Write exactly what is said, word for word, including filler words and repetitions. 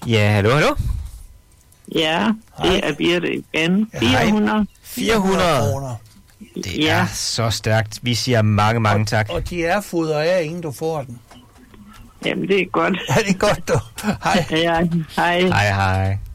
Ja, hallo, hallo? Ja, det Hej. er Birte igen. fire hundrede. fire hundrede. kroner. Det Ja. er så stærkt. Vi siger mange, mange tak. Og de er fodret af, inden du får den. Jamen, det er godt. Er det godt, du? Hej. Ja, hej. Hej, hej.